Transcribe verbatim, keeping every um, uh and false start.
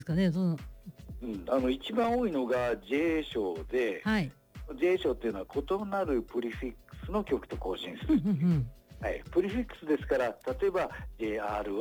かね、そのうん、あの一番多いのが J 章で、 はい。 J 章っていうのは異なるプリフィックスの曲と更新する。 うんうんうん。 はい、プリフィックスですから、例えば ジェイアール